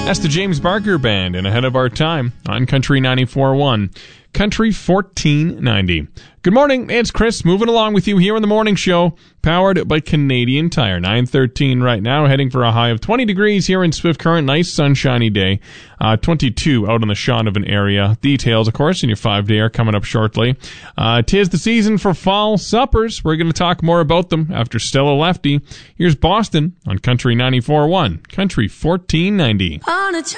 That's the James Barker Band and Ahead of Our Time on Country 94.1. Country 1490. Good morning, it's Chris moving along with you here on the morning show, powered by Canadian Tire. 9:13 right now, heading for a high of 20 degrees here in Swift Current. Nice sunshiny day. 22 out on the Shaunavon area. Details, of course, in your 5-day are coming up shortly. 'Tis the season for fall suppers. We're going to talk more about them after Stella Lefty. Here's Boston on Country 94.1. Country 1490.